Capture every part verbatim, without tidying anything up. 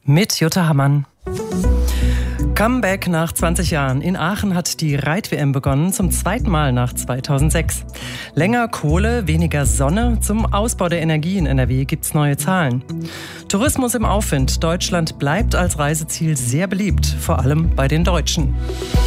Mit Jutta Hammann. Comeback nach zwanzig Jahren. In Aachen hat die Reit-W M begonnen, zum zweiten Mal nach zweitausendsechs. Länger Kohle, weniger Sonne. Zum Ausbau der Energie in N R W gibt's neue Zahlen. Tourismus im Aufwind. Deutschland bleibt als Reiseziel sehr beliebt, vor allem bei den Deutschen.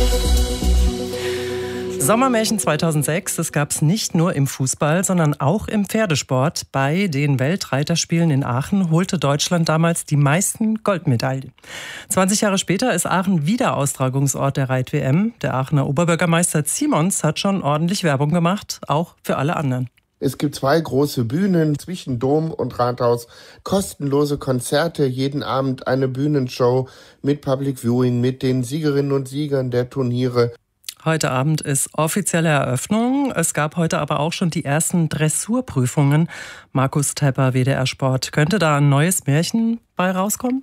Sommermärchen zweitausendsechs, das gab es nicht nur im Fußball, sondern auch im Pferdesport. Bei den Weltreiterspielen in Aachen holte Deutschland damals die meisten Goldmedaillen. zwanzig Jahre später ist Aachen wieder Austragungsort der Reit-W M. Der Aachener Oberbürgermeister Simons hat schon ordentlich Werbung gemacht, auch für alle anderen. Es gibt zwei große Bühnen zwischen Dom und Rathaus, kostenlose Konzerte, jeden Abend eine Bühnenshow mit Public Viewing, mit den Siegerinnen und Siegern der Turniere. Heute Abend ist offizielle Eröffnung. Es gab heute aber auch schon die ersten Dressurprüfungen. Markus Tepper, W D R Sport. Könnte da ein neues Märchen bei rauskommen?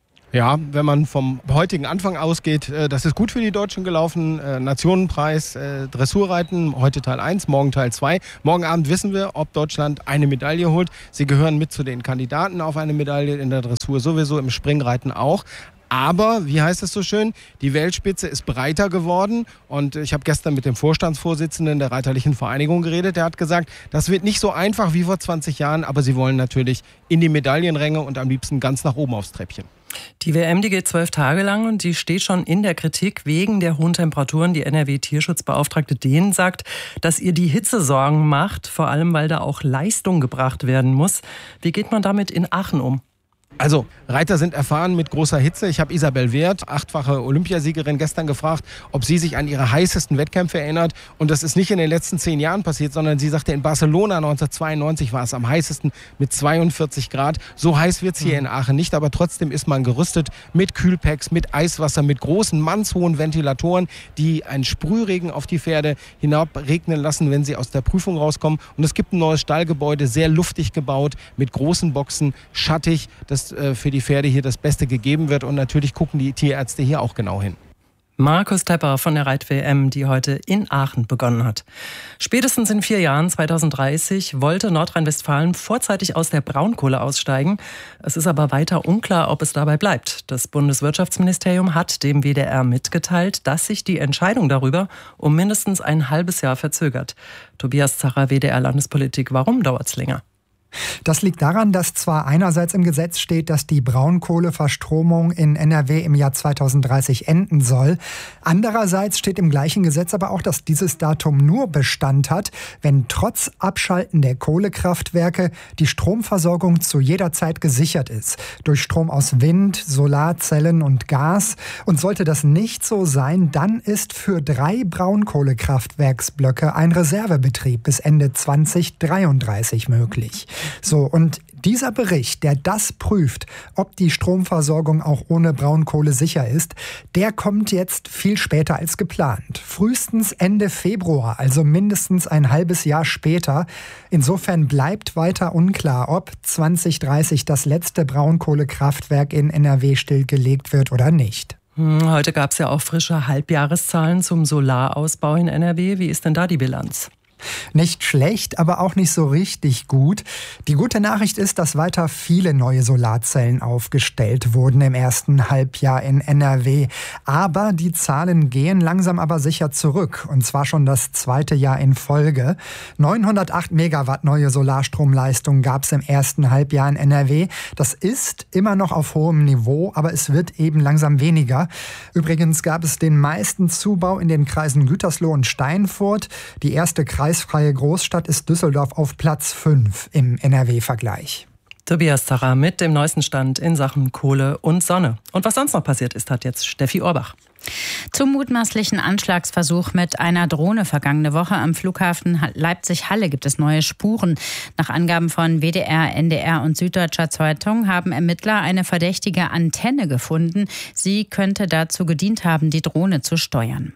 Ja, wenn man vom heutigen Anfang ausgeht, das ist gut für die Deutschen gelaufen. Nationenpreis, Dressurreiten, heute Teil eins, morgen Teil zwei. Morgen Abend wissen wir, ob Deutschland eine Medaille holt. Sie gehören mit zu den Kandidaten auf eine Medaille in der Dressur, sowieso im Springreiten auch. Aber, wie heißt es so schön, die Weltspitze ist breiter geworden und ich habe gestern mit dem Vorstandsvorsitzenden der Reiterlichen Vereinigung geredet. Der hat gesagt, das wird nicht so einfach wie vor zwanzig Jahren, aber sie wollen natürlich in die Medaillenränge und am liebsten ganz nach oben aufs Treppchen. Die W M, die geht zwölf Tage lang und die steht schon in der Kritik wegen der hohen Temperaturen. Die N R W-Tierschutzbeauftragte Dehn sagt, dass ihr die Hitze Sorgen macht, vor allem weil da auch Leistung gebracht werden muss. Wie geht man damit in Aachen um? Also, Reiter sind erfahren mit großer Hitze. Ich habe Isabel Wert, achtfache Olympiasiegerin, gestern gefragt, ob sie sich an ihre heißesten Wettkämpfe erinnert. Und das ist nicht in den letzten zehn Jahren passiert, sondern sie sagte, in Barcelona neunzehnhundertzweiundneunzig war es am heißesten mit zweiundvierzig Grad. So heiß wird es hier in Aachen nicht, aber trotzdem ist man gerüstet mit Kühlpacks, mit Eiswasser, mit großen, mannshohen Ventilatoren, die einen Sprühregen auf die Pferde hinabregnen lassen, wenn sie aus der Prüfung rauskommen. Und es gibt ein neues Stallgebäude, sehr luftig gebaut, mit großen Boxen, schattig, das für die Pferde hier das Beste gegeben wird und natürlich gucken die Tierärzte hier auch genau hin. Markus Tepper von der Reit-W M, die heute in Aachen begonnen hat. Spätestens in vier Jahren, zweitausenddreißig, wollte Nordrhein-Westfalen vorzeitig aus der Braunkohle aussteigen. Es ist aber weiter unklar, ob es dabei bleibt. Das Bundeswirtschaftsministerium hat dem W D R mitgeteilt, dass sich die Entscheidung darüber um mindestens ein halbes Jahr verzögert. Tobias Zacher, W D R Landespolitik, warum dauert es länger? Das liegt daran, dass zwar einerseits im Gesetz steht, dass die Braunkohleverstromung in N R W im Jahr zweitausenddreißig enden soll. Andererseits steht im gleichen Gesetz aber auch, dass dieses Datum nur Bestand hat, wenn trotz Abschalten der Kohlekraftwerke die Stromversorgung zu jeder Zeit gesichert ist. Durch Strom aus Wind, Solarzellen und Gas. Und sollte das nicht so sein, dann ist für drei Braunkohlekraftwerksblöcke ein Reservebetrieb bis Ende zweitausenddreiunddreißig möglich. So, und dieser Bericht, der das prüft, ob die Stromversorgung auch ohne Braunkohle sicher ist, der kommt jetzt viel später als geplant. Frühestens Ende Februar, also mindestens ein halbes Jahr später. Insofern bleibt weiter unklar, ob zweitausenddreißig das letzte Braunkohlekraftwerk in N R W stillgelegt wird oder nicht. Heute gab es ja auch frische Halbjahreszahlen zum Solarausbau in N R W. Wie ist denn da die Bilanz? Nicht schlecht, aber auch nicht so richtig gut. Die gute Nachricht ist, dass weiter viele neue Solarzellen aufgestellt wurden im ersten Halbjahr in N R W. Aber die Zahlen gehen langsam aber sicher zurück. Und zwar schon das zweite Jahr in Folge. neunhundertacht Megawatt neue Solarstromleistung gab es im ersten Halbjahr in N R W. Das ist immer noch auf hohem Niveau, aber es wird eben langsam weniger. Übrigens gab es den meisten Zubau in den Kreisen Gütersloh und Steinfurt. Die erste Kreis Kreisfreie Großstadt ist Düsseldorf auf Platz fünf im N R W-Vergleich. Tobias Zacher mit dem neuesten Stand in Sachen Kohle und Sonne. Und was sonst noch passiert ist, hat jetzt Steffi Orbach. Zum mutmaßlichen Anschlagsversuch mit einer Drohne vergangene Woche am Flughafen Leipzig-Halle gibt es neue Spuren. Nach Angaben von W D R, N D R und Süddeutscher Zeitung haben Ermittler eine verdächtige Antenne gefunden. Sie könnte dazu gedient haben, die Drohne zu steuern.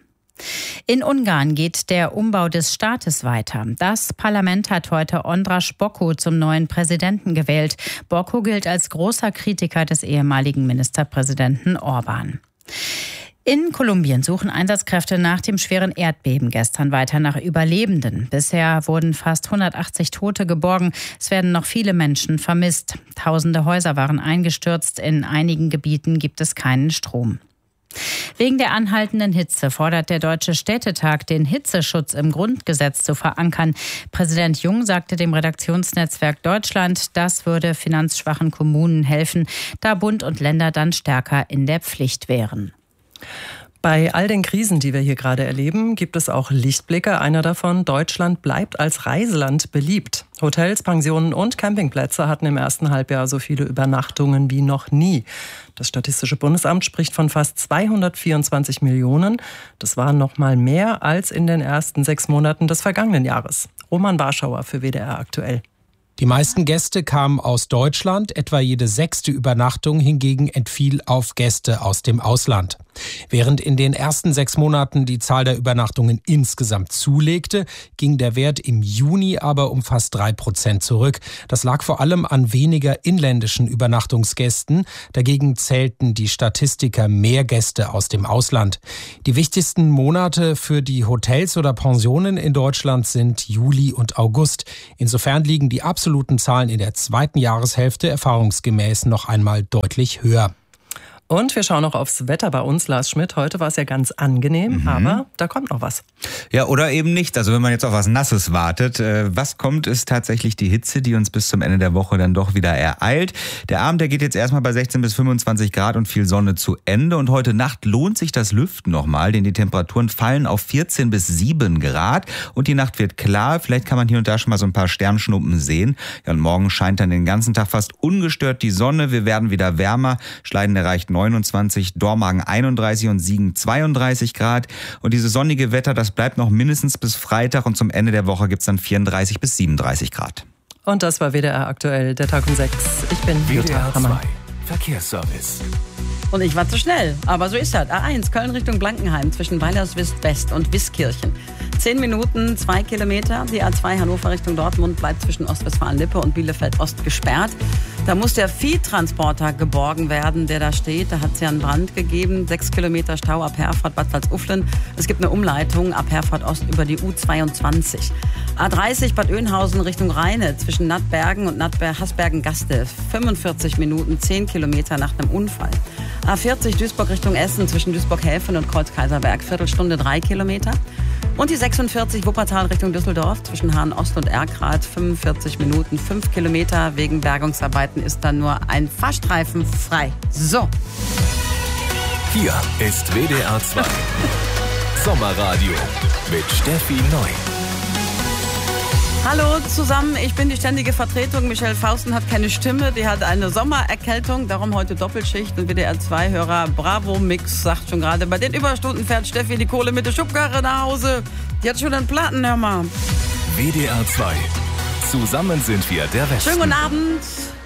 In Ungarn geht der Umbau des Staates weiter. Das Parlament hat heute András Bokko zum neuen Präsidenten gewählt. Bokko gilt als großer Kritiker des ehemaligen Ministerpräsidenten Orbán. In Kolumbien suchen Einsatzkräfte nach dem schweren Erdbeben gestern weiter nach Überlebenden. Bisher wurden fast hundertachtzig Tote geborgen. Es werden noch viele Menschen vermisst. Tausende Häuser waren eingestürzt. In einigen Gebieten gibt es keinen Strom. Wegen der anhaltenden Hitze fordert der Deutsche Städtetag, den Hitzeschutz im Grundgesetz zu verankern. Präsident Jung sagte dem Redaktionsnetzwerk Deutschland, das würde finanzschwachen Kommunen helfen, da Bund und Länder dann stärker in der Pflicht wären. Bei all den Krisen, die wir hier gerade erleben, gibt es auch Lichtblicke. Einer davon: Deutschland bleibt als Reiseland beliebt. Hotels, Pensionen und Campingplätze hatten im ersten Halbjahr so viele Übernachtungen wie noch nie. Das Statistische Bundesamt spricht von fast zweihundertvierundzwanzig Millionen. Das waren noch mal mehr als in den ersten sechs Monaten des vergangenen Jahres. Roman Warschauer für W D R aktuell. Die meisten Gäste kamen aus Deutschland, etwa jede sechste Übernachtung hingegen entfiel auf Gäste aus dem Ausland. Während in den ersten sechs Monaten die Zahl der Übernachtungen insgesamt zulegte, ging der Wert im Juni aber um fast drei Prozent zurück. Das lag vor allem an weniger inländischen Übernachtungsgästen. Dagegen zählten die Statistiker mehr Gäste aus dem Ausland. Die wichtigsten Monate für die Hotels oder Pensionen in Deutschland sind Juli und August. Insofern liegen die absoluten Zahlen in der zweiten Jahreshälfte erfahrungsgemäß noch einmal deutlich höher. Und wir schauen noch aufs Wetter bei uns, Lars Schmidt. Heute war es ja ganz angenehm, mhm. aber da kommt noch was. Ja, oder eben nicht. Also wenn man jetzt auf was Nasses wartet. Äh, was kommt, ist tatsächlich die Hitze, die uns bis zum Ende der Woche dann doch wieder ereilt. Der Abend, der geht jetzt erstmal bei sechzehn bis fünfundzwanzig Grad und viel Sonne zu Ende. Und heute Nacht lohnt sich das Lüften nochmal, denn die Temperaturen fallen auf vierzehn bis sieben Grad. Und die Nacht wird klar. Vielleicht kann man hier und da schon mal so ein paar Sternschnuppen sehen. Ja, und morgen scheint dann den ganzen Tag fast ungestört die Sonne. Wir werden wieder wärmer. Schleiden erreicht neunundzwanzig, Dormagen einunddreißig und Siegen zweiunddreißig Grad. Und dieses sonnige Wetter, das bleibt noch mindestens bis Freitag und zum Ende der Woche gibt es dann vierunddreißig bis siebenunddreißig Grad. Und das war W D R aktuell, der Tag um sechs. Ich bin Jutta Hammann. Verkehrsservice. Und ich war zu schnell, aber so ist das. A eins, Köln Richtung Blankenheim zwischen Weilerswist West und Wiskirchen. Zehn Minuten, zwei Kilometer. Die A zwei Hannover Richtung Dortmund bleibt zwischen Ostwestfalen-Lippe und Bielefeld-Ost gesperrt. Da muss der Viehtransporter geborgen werden, der da steht. Da hat es ja einen Brand gegeben. Sechs Kilometer Stau ab Herford, Bad Salzuflen. Es gibt eine Umleitung ab Herford Ost über die U zweiundzwanzig. A dreißig Bad Oeynhausen Richtung Rheine zwischen Nattbergen und Hasbergen-Gaste. fünfundvierzig Minuten, zehn Kilometer nach einem Unfall. A vierzig Duisburg Richtung Essen zwischen Duisburg-Häfen und Kreuz-Kaiserberg. Viertelstunde, drei Kilometer. Und die sechsundvierzig Wuppertal Richtung Düsseldorf zwischen Hahn-Ost und Erkrath. fünfundvierzig Minuten, fünf Kilometer. Wegen Bergungsarbeiten ist dann nur ein Fahrstreifen frei. So. Hier ist W D R zwei. Sommerradio mit Steffi Neu. Hallo zusammen, ich bin die ständige Vertretung. Michelle Fausten hat keine Stimme, die hat eine Sommererkältung, darum heute Doppelschicht. Und W D R zwei Hörer Bravo Mix sagt schon gerade, bei den Überstunden fährt Steffi die Kohle mit der Schubkarre nach Hause. Die hat schon einen Platten, hör mal. W D R zwei. Zusammen sind wir der Westen. Schönen guten Abend.